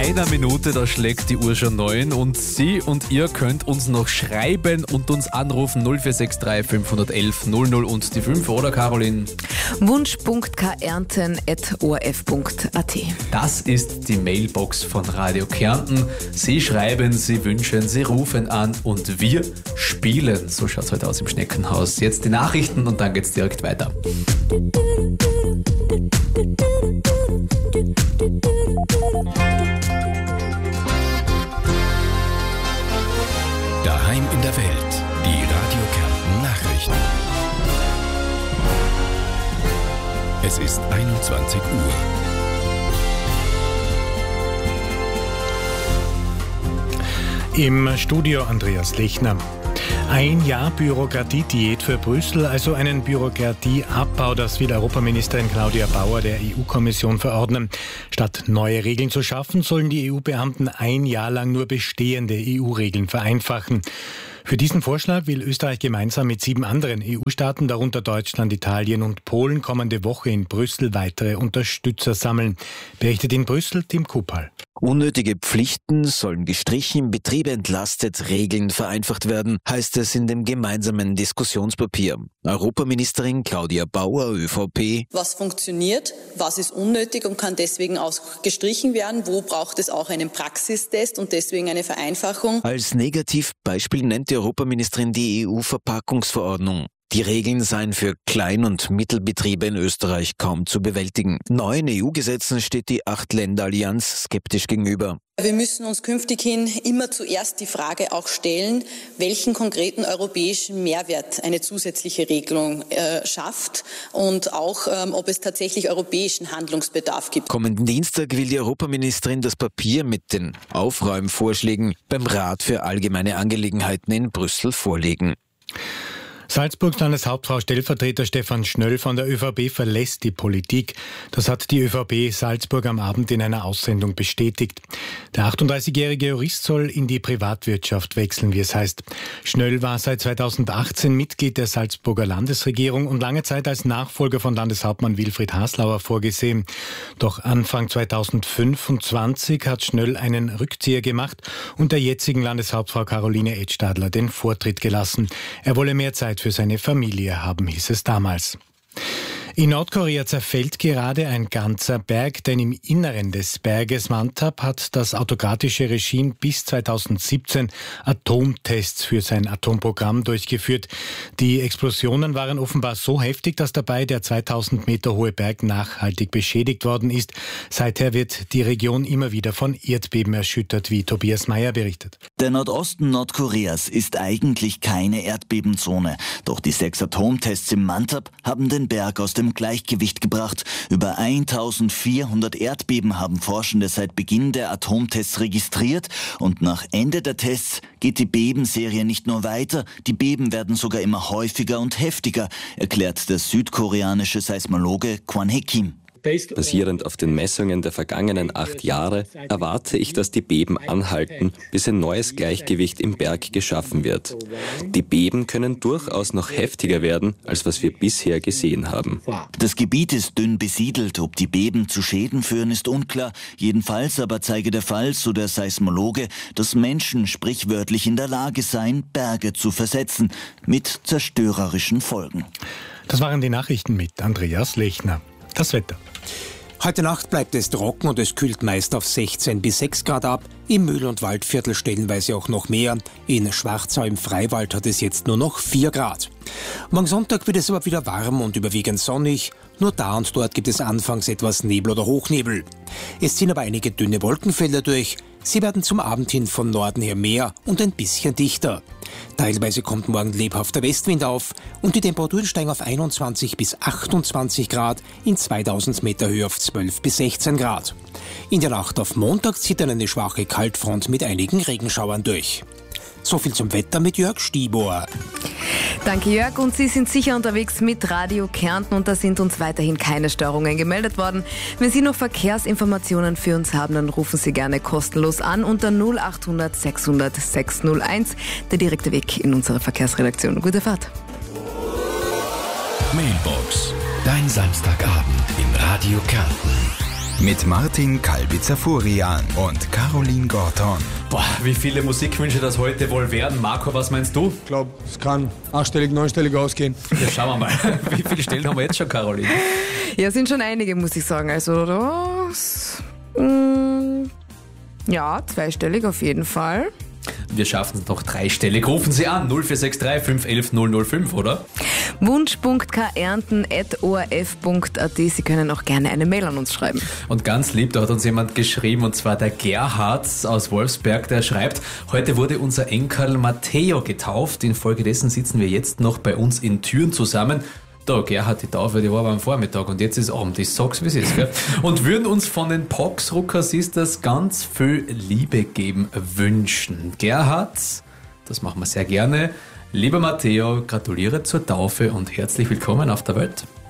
einer Minute, da schlägt die Uhr schon 9 und Sie und ihr könnt uns noch schreiben und uns anrufen 0463 511 00 und die 5, oder Caroline? wunsch.kärnten@orf.at. Das ist die Mailbox von Radio Kärnten. Sie schreiben, Sie wünschen, Sie rufen an und wir spielen. So schaut es heute aus im Schneckenhaus. Jetzt die Nachrichten und dann geht's direkt weiter. Daheim in der Welt, die Radio Kärnten Nachrichten. Es ist 21 Uhr. Im Studio Andreas Lechner. Ein Jahr Bürokratiediät für Brüssel, also einen Bürokratieabbau, das will Europaministerin Claudia Bauer der EU-Kommission verordnen. Statt neue Regeln zu schaffen, sollen die EU-Beamten ein Jahr lang nur bestehende EU-Regeln vereinfachen. Für diesen Vorschlag will Österreich gemeinsam mit 7 anderen EU-Staaten, darunter Deutschland, Italien und Polen, kommende Woche in Brüssel weitere Unterstützer sammeln. Berichtet in Brüssel Tim Kupal. Unnötige Pflichten sollen gestrichen, Betriebe entlastet, Regeln vereinfacht werden, heißt es in dem gemeinsamen Diskussionspapier. Europaministerin Claudia Bauer, ÖVP. Was funktioniert, was ist unnötig und kann deswegen auch gestrichen werden? Wo braucht es auch einen Praxistest und deswegen eine Vereinfachung? Als Negativbeispiel nennt die Europaministerin die EU-Verpackungsverordnung. Die Regeln seien für Klein- und Mittelbetriebe in Österreich kaum zu bewältigen. Neuen EU-Gesetzen steht die 8-Länder-Allianz skeptisch gegenüber. Wir müssen uns künftig hin immer zuerst die Frage auch stellen, welchen konkreten europäischen Mehrwert eine zusätzliche Regelung schafft und auch, ob es tatsächlich europäischen Handlungsbedarf gibt. Kommenden Dienstag will die Europaministerin das Papier mit den Aufräumvorschlägen beim Rat für allgemeine Angelegenheiten in Brüssel vorlegen. Salzburgs Landeshauptfrau Stellvertreter Stefan Schnöll von der ÖVP verlässt die Politik. Das hat die ÖVP Salzburg am Abend in einer Aussendung bestätigt. Der 38-jährige Jurist soll in die Privatwirtschaft wechseln, wie es heißt. Schnöll war seit 2018 Mitglied der Salzburger Landesregierung und lange Zeit als Nachfolger von Landeshauptmann Wilfried Haslauer vorgesehen. Doch Anfang 2025 hat Schnöll einen Rückzieher gemacht und der jetzigen Landeshauptfrau Caroline Edstadler den Vortritt gelassen. Er wolle mehr Zeit für seine Familie haben, hieß es damals. In Nordkorea zerfällt gerade ein ganzer Berg, denn im Inneren des Berges Mantap hat das autokratische Regime bis 2017 Atomtests für sein Atomprogramm durchgeführt. Die Explosionen waren offenbar so heftig, dass dabei der 2000 Meter hohe Berg nachhaltig beschädigt worden ist. Seither wird die Region immer wieder von Erdbeben erschüttert, wie Tobias Meyer berichtet. Der Nordosten Nordkoreas ist eigentlich keine Erdbebenzone. Doch die 6 Atomtests im Mantap haben den Berg aus dem Gleichgewicht gebracht. Über 1400 Erdbeben haben Forschende seit Beginn der Atomtests registriert und nach Ende der Tests geht die Bebenserie nicht nur weiter, die Beben werden sogar immer häufiger und heftiger, erklärt der südkoreanische Seismologe Kwon Hae-kim. Basierend auf den Messungen der vergangenen 8 Jahre erwarte ich, dass die Beben anhalten, bis ein neues Gleichgewicht im Berg geschaffen wird. Die Beben können durchaus noch heftiger werden, als was wir bisher gesehen haben. Das Gebiet ist dünn besiedelt. Ob die Beben zu Schäden führen, ist unklar. Jedenfalls aber zeige der Fall, so der Seismologe, dass Menschen sprichwörtlich in der Lage seien, Berge zu versetzen, mit zerstörerischen Folgen. Das waren die Nachrichten mit Andreas Lechner. Das Wetter. Heute Nacht bleibt es trocken und es kühlt meist auf 16 bis 6 Grad ab. Im Mühl- und Waldviertel stellenweise auch noch mehr. In Schwarzau im Freiwald hat es jetzt nur noch 4 Grad. Morgen Sonntag wird es aber wieder warm und überwiegend sonnig. Nur da und dort gibt es anfangs etwas Nebel oder Hochnebel. Es ziehen aber einige dünne Wolkenfelder durch. Sie werden zum Abend hin von Norden her mehr und ein bisschen dichter. Teilweise kommt morgen lebhafter Westwind auf und die Temperaturen steigen auf 21 bis 28 Grad, in 2000 Meter Höhe auf 12 bis 16 Grad. In der Nacht auf Montag zieht dann eine schwache Kaltfront mit einigen Regenschauern durch. So viel zum Wetter mit Jörg Stibor. Danke Jörg, und Sie sind sicher unterwegs mit Radio Kärnten und da sind uns weiterhin keine Störungen gemeldet worden. Wenn Sie noch Verkehrsinformationen für uns haben, dann rufen Sie gerne kostenlos an unter 0800 600 601. Der direkte Weg in unsere Verkehrsredaktion. Gute Fahrt. Mailbox, dein Samstagabend in Radio Kärnten. Mit Martin Kalbitzer-Furian und Caroline Gorton. Boah, wie viele Musikwünsche das heute wohl werden. Marco, was meinst du? Ich glaube, es kann 8-stellig, 9-stellig ausgehen. Ja, schauen wir mal. Wie viele Stellen haben wir jetzt schon, Caroline? Ja, sind schon einige, muss ich sagen. Also das... ja, 2-stellig auf jeden Fall. Wir schaffen es noch 3-stellig. Rufen Sie an, 0463 511 005, oder? Wunsch.kärnten@orf.at. Sie können auch gerne eine Mail an uns schreiben. Und ganz lieb, da hat uns jemand geschrieben, und zwar der Gerhard aus Wolfsberg, der schreibt, heute wurde unser Enkel Matteo getauft. Infolgedessen sitzen wir jetzt noch bei uns in Thüren zusammen. Da, Gerhard, die Taufe, die war am Vormittag und jetzt ist Abend. Ich sag's, wie es ist, gell? Und würden uns von den Pox Sisters ganz viel Liebe geben wünschen. Gerhard, das machen wir sehr gerne. Lieber Matteo, gratuliere zur Taufe und herzlich willkommen auf der Welt.